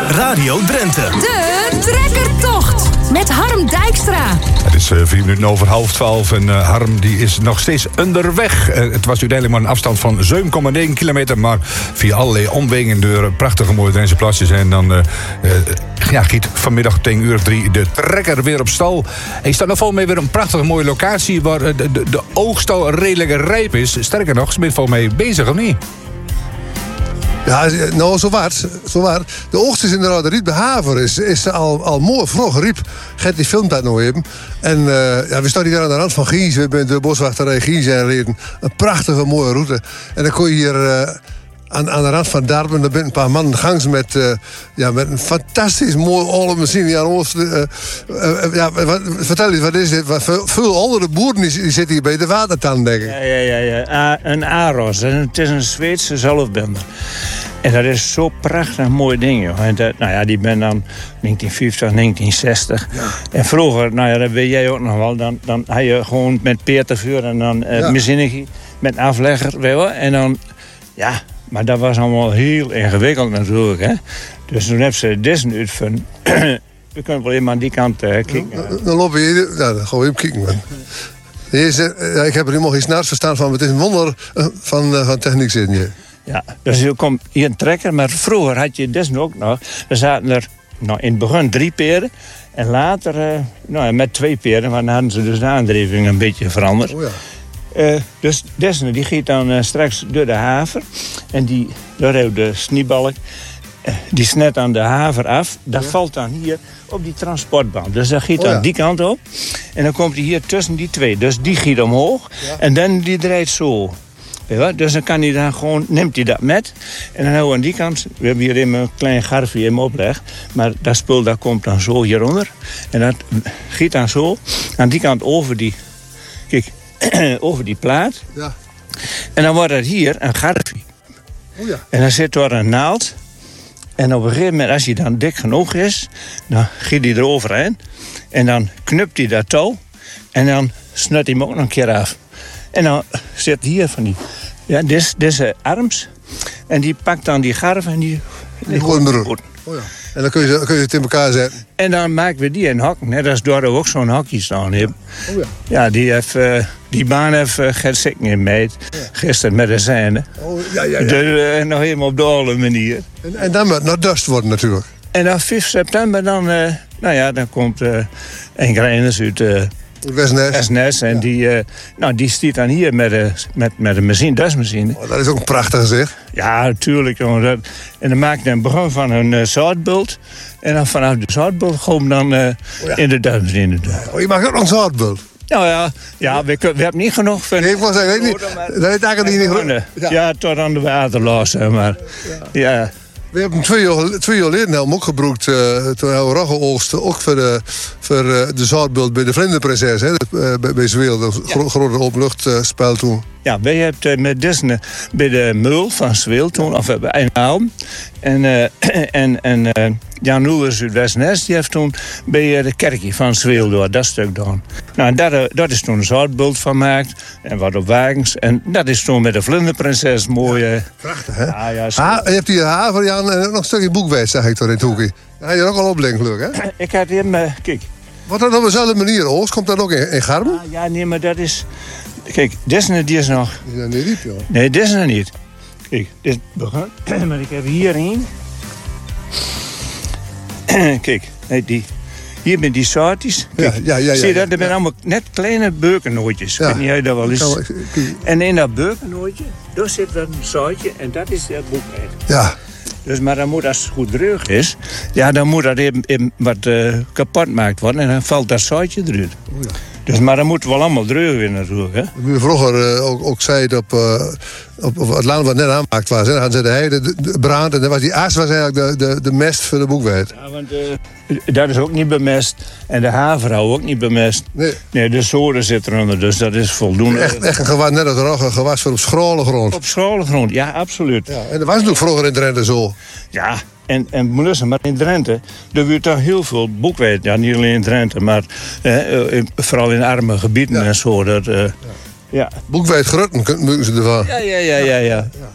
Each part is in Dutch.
Radio Drenthe. De Trekkertocht met Harm Dijkstra. Het is 4 minuten over 11:30 en Harm die is nog steeds onderweg. Het was uiteindelijk maar een afstand van 7,9 kilometer... maar via allerlei omwegen door prachtige mooie Drentse plaatsjes. En dan giet vanmiddag 10:03 de trekker weer op stal. En je staat nog volgens mij weer een prachtige mooie locatie... waar de oogst al redelijk rijp is. Sterker nog, ze bent volgens mij bezig, of niet? Ja, nou, zo waar. De oogst is inderdaad de riep. De haver is al mooi vroeg riep. Gert die filmt dat nog even. En we staan hier aan de rand van Gies. We zijn de boswachterij Gies en reden. Een prachtige mooie route. En dan kon je hier aan de rand van Darben... daar ben een paar mannen gangs met een fantastisch mooi oude machine. Ja, vertel eens, wat is dit? Veel andere boeren die zitten hier bij de watertand, denk ik. Ja. Een Aros. Het is een Zweedse zalfbender. En dat is zo'n prachtig mooi ding, joh. En die ben dan 1950, 1960. Ja. En vroeger, dat weet jij ook nog wel... dan had je gewoon met peertevuur en dan machine met aflegger, weet je. En dan, maar dat was allemaal heel ingewikkeld natuurlijk, hè. Dus toen hebben ze dit uitgevonden. We kunnen wel even aan die kant kijken. Dan lopen we hier, dan gaan we even kijken, man. Ik heb er helemaal geen snaars verstaan van. Het is een wonder van techniek zitten hier. Ja, dus er komt hier een trekker, maar vroeger had je dit ook nog. Er zaten er in het begin 3 peren. En later met 2 peren, want dan hadden ze dus de aandrijving een beetje veranderd. Oh ja. Dus deze die gaat dan straks door de haver. En daar hebben we de sniebalk. Die snet aan de haver af. Dat valt dan hier op die transportband. Dus dat gaat dan die kant op. En dan komt hij hier tussen die 2. Dus die gaat omhoog. Ja. En dan die draait zo. Ja, dus dan kan hij dan gewoon, neemt hij dat met. En dan hebben we aan die kant, we hebben hier een klein garfje in opleg. Maar dat spul dat komt dan zo hieronder. En dat giet dan zo aan die kant over die, over die plaat. Ja. En dan wordt het hier een garfje. Oh ja. En dan zit er een naald. En op een gegeven moment, als hij dan dik genoeg is, dan giet hij eroverheen. En dan knupt hij dat touw. En dan snut hij hem ook nog een keer af. En dan zit hier van die... Ja, deze arms. En die pakt dan die garf en die gooit hem erop. Oh ja. En dan kun je het in elkaar zetten. En dan maken we die in hokken. Net als door ook zo'n hokje staan hebben. Oh ja. Ja, die baan heeft Gert Sikken in meid. Ja. Gisteren met de scène. Oh, ja. Dus, nog helemaal op de oude manier. En dan moet het nog dust worden natuurlijk. En dan 5 september dan... dan komt een Greiners uit... Westnes. En die stiet dan hier met een machine, dustmachine. Oh, dat is ook prachtig, zeg. Ja, natuurlijk, jongen. En dan maak je een begin van een zoutbult. En dan vanaf de zoutbult gewoon dan in de dustmachine. Oh, je maakt ook nog een zoutbult? Nou ja, we hebben niet genoeg van... Nee, ik was zeggen, dat is eigenlijk niet genoeg. Ja, tot aan de waterloos, maar ja. We hebben 2 jaar geleden helemaal ook gebruikt. Toen hebben we roggeoogsten. Ook voor de zoutbult bij de Vlinderprinses. Bij Zweel. Dat grote openluchtspel toen. Ja, wij hebben met Disney bij de Meul van Zweel toen. Of bij Eindhoven. En Jan Oelers uit Westnes. Die heeft toen bij de kerkje van Zweel door dat stuk gedaan. Nou, dat is toen een zoutbult van gemaakt. En wat op wagens. En dat is toen met de Vlinderprinses mooi. Prachtig, hè? Ja, je hebt hier haver, Jan, en nog een stukje boekwijs, zeg ik door in het hoekje. Ga je er ook al op denk, geluk, hè? Ik had hem, kijk. Wat dat op dezelfde manier, Oost? Komt dat ook in Garben? Ja, nee, maar dat is... Kijk, Disney die is nog... Die is nog niet riep, joh. Nee, Disney niet. Kijk, dit begint. Maar ik heb hierheen... Kijk, hier met die soortjes. Ja. Zie je dat? Er zijn allemaal net kleine beukennootjes. Ik weet niet of je dat wel eens... En in dat beukennootje, daar zit een soortje en dat is het boekwijd. Ja. Dus, maar dan moet, als het goed dreug is... Ja, dan moet dat even wat kapot gemaakt worden. En dan valt dat soortje eruit. Oh ja. Dus, maar dan moeten we wel allemaal dreug weer natuurlijk. Hè? We vroeger ook zei het op het land wat net aanmaakt was. Dan hadden ze de heide de brand. En dan was die as was eigenlijk de mest voor de boekwijd. Ja, want dat is ook niet bemest. En de haverhouw ook niet bemest. Nee, de zoden zit eronder. Dus dat is voldoende. Echt een gewas, net als een gewas voor op schrale grond. Op schrale grond, ja, absoluut. Ja, en dat was natuurlijk vroeger in Drenthe zo. Ja. En maar in Drenthe, er wordt toch heel veel boekwijd. Ja, niet alleen in Drenthe, maar vooral in arme gebieden en zo. Ja. Boekwijd grutten moeten ze ervan. Ja.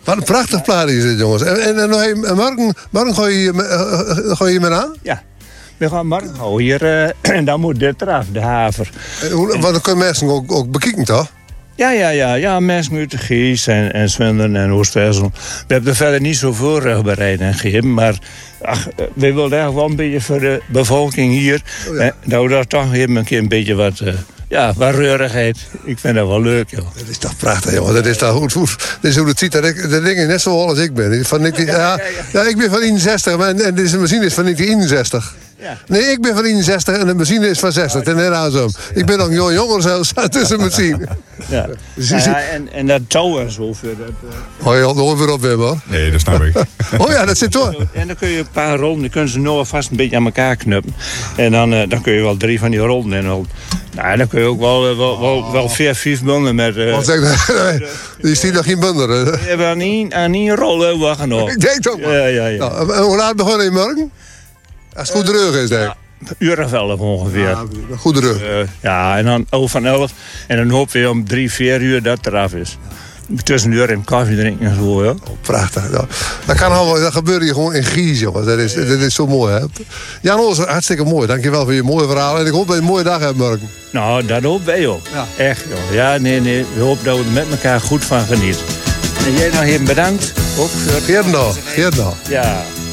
Wat een prachtig plaat is dit, jongens. En morgen gooi je me aan? Ja. We gaan morgen hier en dan moet dit eraf, de haver. Want dan kunnen mensen ook bekijken, toch? Ja, mensen uit de Gies en Zwinderen en Oostvezel. We hebben er verder niet zo voorbereid en gegeven, maar we willen eigenlijk wel een beetje voor de bevolking hier. Oh ja. Nou, dat toch even een keer een beetje wat reurigheid. Ik vind dat wel leuk, joh. Dat is toch prachtig, joh. Dat is toch goed. Dat is hoe het ziet. Dat ding is net zo oud als ik ben. Ik ben van 61 en deze machine is van 1961. Ja. Nee, ik ben van 61 en de machine is van 60. En andersom. Ik ben nog een jonger zelfs tussen de machine. Ja. En dat touw en zo. Oh ja, dat hoor weer op, Wim, hoor. Nee, dat snap ik. Oh ja, dat zit door. En dan kun je een paar rollen, die kunnen ze nou vast een beetje aan elkaar knuppen. En dan kun je wel 3 van die rollen in. Nou, dan kun je ook wel 4-5 bundelen met... die stiet nog geen bundelen. We hebben aan één rol wachten nog. Ik denk toch maar. Ja. Nou, en hoe laat begonnen je morgen? Als het goed terug is, denk ik. Uur of 11 ongeveer. Ja, goed terug. En dan over van 11. En dan hopen we om 3-4 uur dat het eraf is. Tussenuur en koffie drinken en zo, ja. Oh, prachtig. Ja. Dat gebeurt hier gewoon in Gies, jongens. Dat is zo mooi, hè. Jan Ols, hartstikke mooi. Dankjewel voor je mooie verhaal. En ik hoop dat je een mooie dag hebt morgen. Nou, dat hopen wij ook. Ja. Echt, joh. Ja, nee. We hopen dat we er met elkaar goed van genieten. En jij nog even bedankt. Ook voor... Geert nog. Ja.